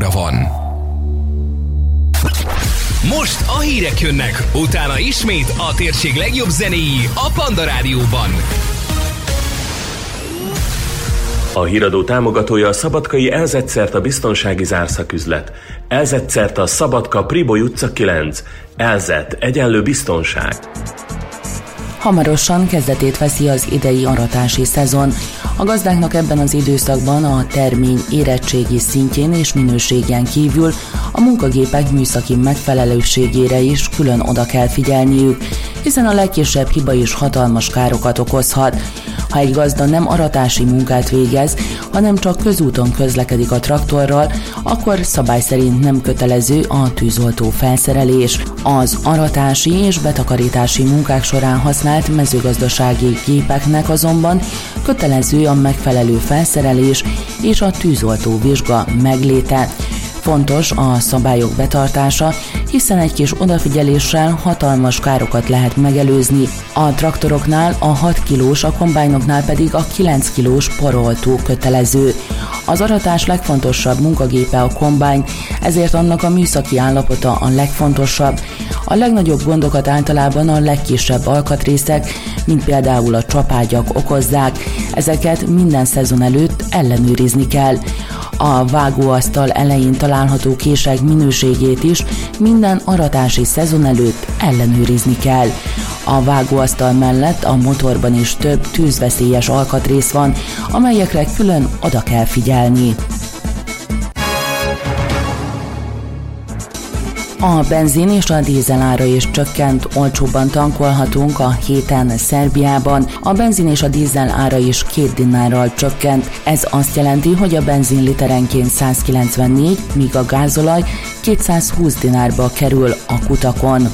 óra van. Most a hírek jönnek, utána ismét a térség legjobb zenéi a Panda Rádióban. A híradó támogatója a szabadkai Elzett-Szerta biztonsági zárszaküzlet. Elzett-Szerta Szabadka Priboly utca 9. Elzett egyenlő biztonság. Hamarosan kezdetét veszi az idei aratási szezon. A gazdáknak ebben az időszakban a termény érettségi szintjén és minőségén kívül a munkagépek műszaki megfelelőségére is külön oda kell figyelniük, hiszen a legkisebb hiba is hatalmas károkat okozhat. Ha egy gazda nem aratási munkát végez, hanem csak közúton közlekedik a traktorral, akkor szabály szerint nem kötelező a tűzoltó felszerelés. Az aratási és betakarítási munkák során használt mezőgazdasági gépeknek azonban kötelező a megfelelő felszerelés és a tűzoltó vizsga megléte. Fontos a szabályok betartása, hiszen egy kis odafigyeléssel hatalmas károkat lehet megelőzni. A traktoroknál a 6 kilós, a kombájnoknál pedig a 9 kilós poroltó kötelező. Az aratás legfontosabb munkagépe a kombány, ezért annak a műszaki állapota a legfontosabb. A legnagyobb gondokat általában a legkisebb alkatrészek, mint például a csapágyak okozzák. Ezeket minden szezon előtt ellenőrizni kell. A vágóasztal elején található kések minőségét is minden aratási szezon előtt ellenőrizni kell. A vágóasztal mellett a motorban is több tűzveszélyes alkatrész van, amelyekre külön oda kell figyelni. A benzin és a dízel ára is csökkent, olcsóbban tankolhatunk a héten Szerbiában. A benzin és a dízel ára is 2 dinárral csökkent. Ez azt jelenti, hogy a benzin literenként 194, míg a gázolaj 220 dinárba kerül a kutakon.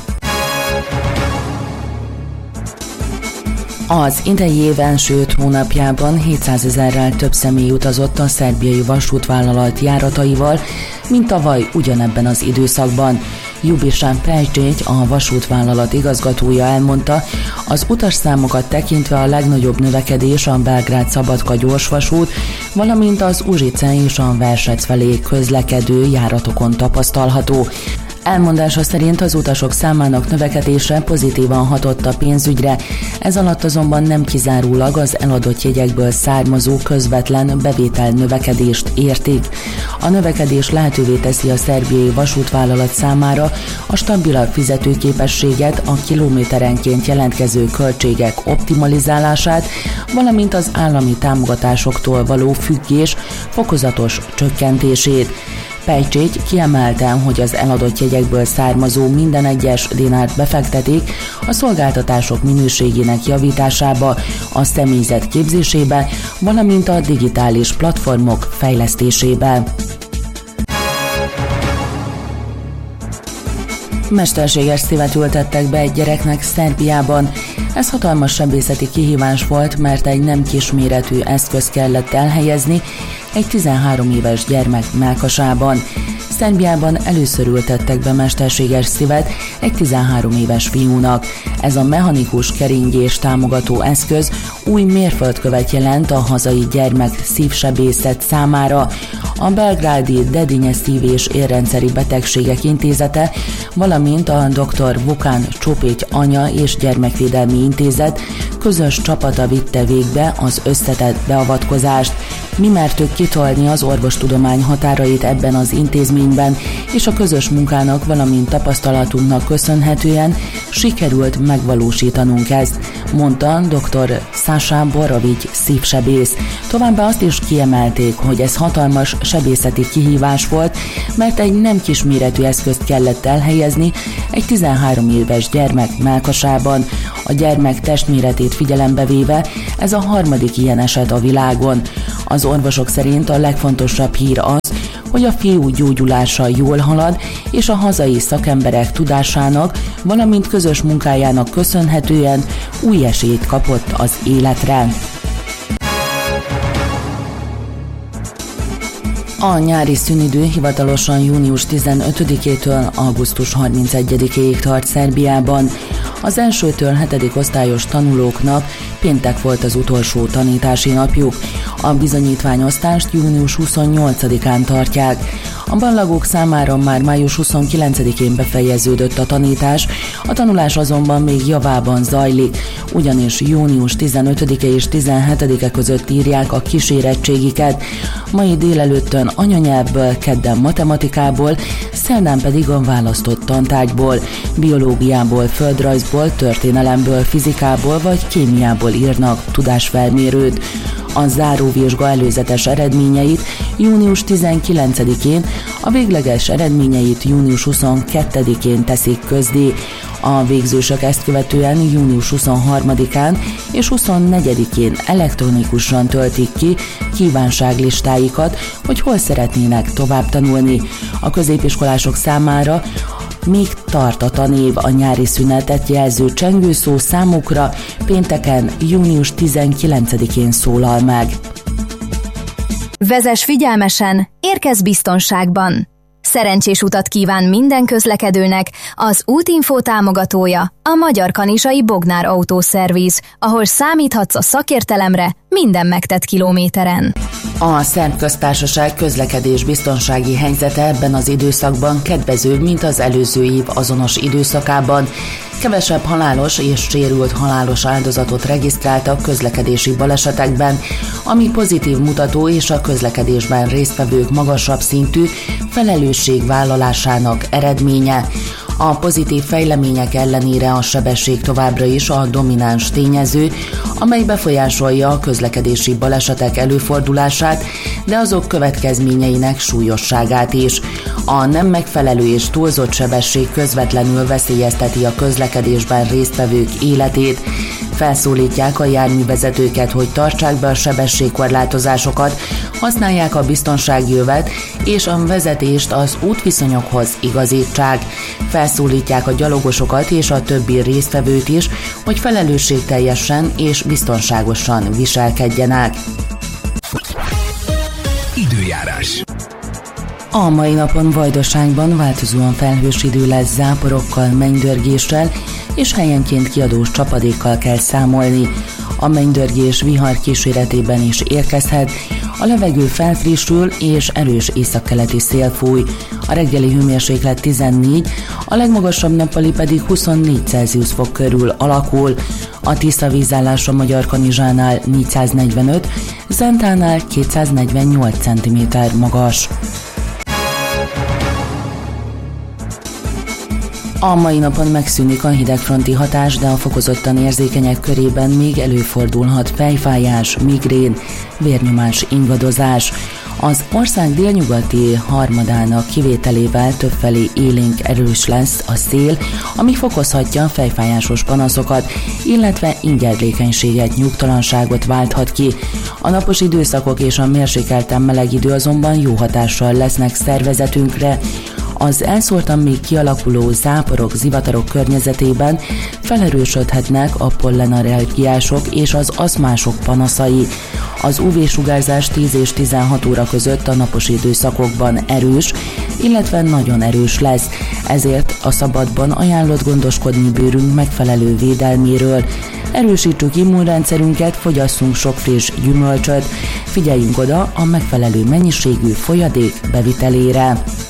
Az idei év első 5 hónapjában 700 000-rel több személy utazott a szerbiai vasútvállalat járataival, mint tavaly ugyanebben az időszakban. Jubisán Pejcségy, a vasútvállalat igazgatója elmondta, az utasszámokat tekintve a legnagyobb növekedés a Belgrád-Szabadka gyorsvasút, valamint az Užice és a Versec felé közlekedő járatokon tapasztalható. Elmondása szerint az utasok számának növekedése pozitívan hatott a pénzügyre, ez alatt azonban nem kizárólag az eladott jegyekből származó közvetlen bevétel növekedést értik. A növekedés lehetővé teszi a szerbiai vasútvállalat számára a stabilabb fizetőképességet, a kilométerenként jelentkező költségek optimalizálását, valamint az állami támogatásoktól való függés fokozatos csökkentését. Pejcségy kiemelte, hogy az eladott jegyekből származó minden egyes dinárt befektetik a szolgáltatások minőségének javításába, a személyzet képzésébe, valamint a digitális platformok fejlesztésébe. Mesterséges szívet ültettek be egy gyereknek Szerbiában. Ez hatalmas sebészeti kihívás volt, mert egy nem kisméretű eszköz kellett elhelyezni egy 13 éves gyermek mellkasában. Szerbiában először ültettek be mesterséges szívet egy 13 éves fiúnak. Ez a mechanikus keringés támogató eszköz új mérföldkövet jelent a hazai gyermek szívsebészet számára. A belgrádi Dedinje Szív- és Érrendszeri Betegségek Intézete, valamint a dr. Vukán Csopéty Anya és Gyermekvédelmi Intézet közös csapata vitte végbe az összetett beavatkozást. Mi mertük kitolni az orvostudomány határait ebben az intézményben, és a közös munkának, valamint tapasztalatunknak köszönhetően sikerült megvalósítanunk ezt, mondta dr. Sasha Borovics szívsebész. Továbbá azt is kiemelték, hogy ez hatalmas sebészeti kihívás volt, mert egy nem kisméretű eszközt kellett elhelyezni egy 13 éves gyermek mellkasában. A gyermek testméretét figyelembe véve ez a harmadik ilyen eset a világon. Az orvosok szerint a legfontosabb hír az, hogy a fiú gyógyulása jól halad, és a hazai szakemberek tudásának, valamint közös munkájának köszönhetően új esélyt kapott az életre. A nyári szünidő hivatalosan június 15-től augusztus 31-ig tart Szerbiában. Az 1-től 7. osztályos tanulóknak péntek volt az utolsó tanítási napjuk. A bizonyítványosztást június 28-án tartják. A ballagók számára már május 29-én befejeződött a tanítás, a tanulás azonban még javában zajlik, ugyanis június 15-e és 17-e között írják a kísérettségiket, mai délelőttön anyanyelvből, kedden matematikából, szerdán pedig a választott tantárgyból, biológiából, földrajzból, történelemből, fizikából vagy kémiából írnak tudásfelmérőt. A záróvizsga előzetes eredményeit június 19-én, a végleges eredményeit június 22-én teszik közzé. A végzősök ezt követően június 23-án és 24-én elektronikusan töltik ki kívánságlistáikat, hogy hol szeretnének tovább tanulni. A középiskolások számára még tart a tanév, a nyári szünetet jelző csengőszó számukra pénteken, június 19-én szólal meg. Vezess figyelmesen, érkezz biztonságban! Szerencsés utat kíván minden közlekedőnek az Útinfo támogatója, a Magyar Kanizsai Bognár Autószerviz, ahol számíthatsz a szakértelemre minden megtett kilométeren. A Szerb Köztársaság közlekedés biztonsági helyzete ebben az időszakban kedvezőbb, mint az előző év azonos időszakában. Kevesebb halálos és sérült halálos áldozatot regisztráltak közlekedési balesetekben, ami pozitív mutató és a közlekedésben résztvevők magasabb szintű felelősségvállalásának eredménye. A pozitív fejlemények ellenére a sebesség továbbra is a domináns tényező, amely befolyásolja a közlekedési balesetek előfordulását, de azok következményeinek súlyosságát is. A nem megfelelő és túlzott sebesség közvetlenül veszélyezteti a közlekedésben résztvevők életét. Felszólítják a járművezetőket, hogy tartsák be a sebességkorlátozásokat, használják a biztonsági övet és a vezetést az útviszonyokhoz igazítsák. Felszólítják a gyalogosokat és a többi résztvevőt is, hogy felelősségteljesen és biztonságosan viselkedjenek. Időjárás. A mai napon Vajdaságban változóan felhős idő lesz, záporokkal, mennydörgéssel és helyenként kiadós csapadékkal kell számolni. A mennydörgés vihar kíséretében is érkezhet, a levegő felfrissül és erős északkeleti szél fúj. A reggeli hőmérséklet 14, a legmagasabb nappali pedig 24 Celsius fok körül alakul. A Tisza vízállás a Magyarkanizsánál 445, Zentánál 248 cm magas. A mai napon megszűnik a hidegfronti hatás, de a fokozottan érzékenyek körében még előfordulhat fejfájás, migrén, vérnyomás ingadozás. Az ország délnyugati harmadának kivételével többfelé élénk erős lesz a szél, ami fokozhatja a fejfájásos panaszokat, illetve ingerlékenységet, nyugtalanságot válthat ki. A napos időszakok és a mérsékelten meleg idő azonban jó hatással lesznek szervezetünkre. Az elszórtan még kialakuló záporok, zivatarok környezetében felerősödhetnek a pollenallergiások és az aszmások panaszai. Az UV-sugárzás 10 és 16 óra között a napos időszakokban erős, illetve nagyon erős lesz, ezért a szabadban ajánlott gondoskodni bőrünk megfelelő védelméről. Erősítsük immunrendszerünket, fogyasszunk sok friss gyümölcsöt, figyeljünk oda a megfelelő mennyiségű folyadék bevitelére.